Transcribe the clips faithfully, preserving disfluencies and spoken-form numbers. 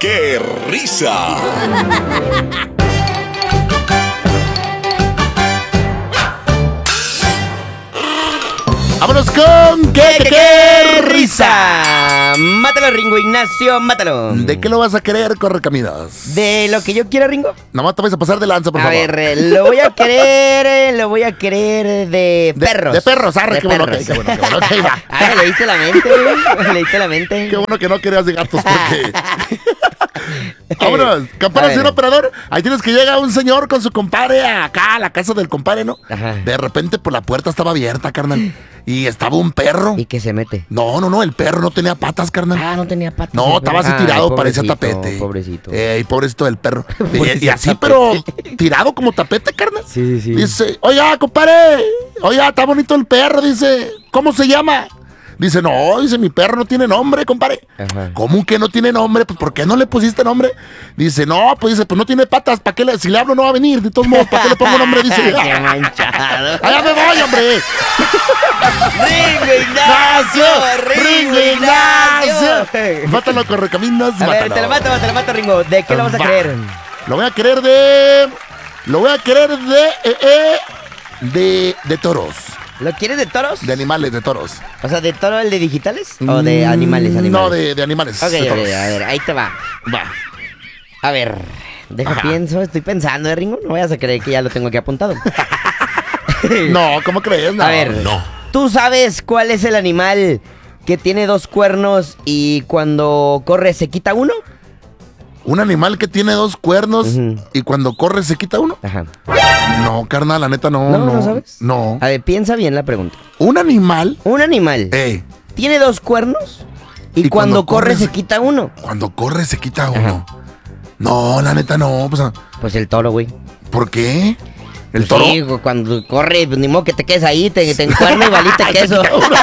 ¡Qué risa! ¡Vámonos con qué, qué, qué risa! Mátalo, Ringo Ignacio, mátalo. ¿De qué lo vas a querer, Correcaminos? ¿De lo que yo quiera, Ringo? Nomás te vas a pasar de lanza, por a favor. A ver, eh, lo voy a querer, eh, lo voy a querer de, de perros. De perros, arre, de qué, perros. Bueno, okay, qué bueno, qué bueno, okay, va. Ah, me leíste la mente, güey. Me leíste la mente. Qué bueno que no querías de gatos, porque... Vámonos, campana, señor operador. Ahí tienes que llega un señor con su compadre acá a la casa del compadre, ¿no? Ajá. De repente, pues la puerta estaba abierta, carnal. Y estaba un perro. ¿Y qué se mete? No, no, no, el perro no tenía patas, carnal. Ah, no tenía patas. No, estaba así tirado, Ay, parecía pobrecito, tapete. Pobrecito. Ey, pobrecito del perro. y, y así, tapete. pero tirado como tapete, carnal. Sí, sí, sí. Dice, oiga, compadre, oiga, está bonito el perro, dice, ¿cómo se llama? Dice, no, dice, mi perro no tiene nombre, compadre. Ajá. ¿Cómo que no tiene nombre? Pues, ¿por qué no le pusiste nombre? Dice, no, pues, dice, pues no tiene patas, ¿para qué le, si le hablo no va a venir? De todos modos, ¿para qué le pongo nombre? Dice, ¡Qué manchado! ¡allá me voy, hombre! ¡Ringo Ignacio! ¡Ringo Ignacio! Mátalo, Correcaminos, A ver, mátalo. te lo mato, te lo mato, Ringo. ¿De qué lo vas a Va. creer? Lo voy a querer de... Lo voy a querer de... Eh, eh, de, de toros. ¿Lo quieres de toros? De animales, de toros. O sea, ¿de toro el de digitales? ¿O de animales, Mm, animales? No, de, de animales. Ok, de ok, a toros. ver, ahí te va. Va. A ver, deja Ajá. pienso, estoy pensando, ¿eh, Ringo? No vayas a creer que ya lo tengo aquí apuntado. No, ¿cómo crees? No. A ver, no. ¿tú sabes cuál es el animal que tiene dos cuernos y cuando corre se quita uno? Un animal que tiene dos cuernos Ujú. y cuando corre se quita uno. Ajá. No, carnal, la neta no. ¿No, No, no sabes? No. A ver, piensa bien la pregunta. Un animal, Un animal eh, tiene dos cuernos y, Y cuando, cuando corre corre se se- quita uno. cuando corre se quita uno. No, la neta no. Pues, Pues el toro, güey. ¿por qué? ¿El Pues toro? sí, güey, cuando corre, pues, ni modo que te quedes ahí, te, te encuerno y valiste queso.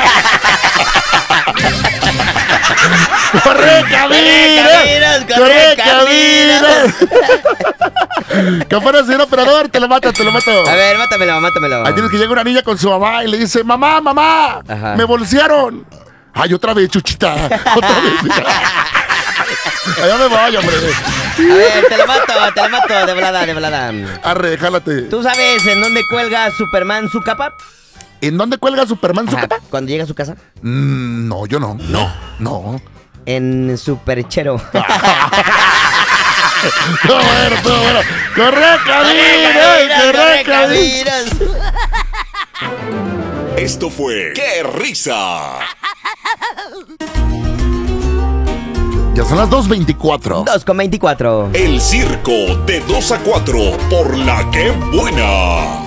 ¡Corre, caminos! ¡Corre, caminos! Campana, señor operador, te lo mato, te lo mato. A ver, mátamelo, mátamelo. Ahí tienes que llegar una niña con su mamá y le dice, mamá, mamá, Ajá. me bolsearon. Ay, otra vez, chuchita. Otra vez. Allá me voy, hombre. A ver, te lo mato, te lo mato, de volada, de volada. Arre, jálate. ¿Tú sabes en dónde cuelga Superman su capa? ¿En dónde cuelga Superman su Ajá, capa? cuando llega a su casa. Mm, no, yo no. No. No. En su perchero. Todo bueno, todo bueno. ¡Corre, caminos! ¡Corre, caminos! Esto fue ¡Qué risa! Ya son las dos veinticuatro. dos con veinticuatro. El circo de dos a cuatro por la que buena.